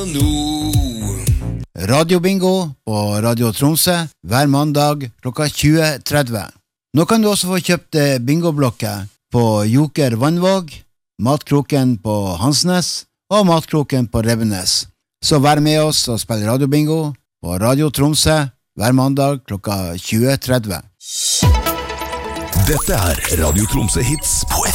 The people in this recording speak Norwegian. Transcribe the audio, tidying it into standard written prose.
Radiobingo på Radio Tromsø hver mandag klokka 20.30. Nå kan du også få kjøpt bingoblokker på Joker Vannvåg, Matkroken på Hansnes og Matkroken på Rebbenes. Så vær med oss og spill radiobingo på Radio Tromsø hver mandag klokka 20.30. Dette Radio Tromsø Hits på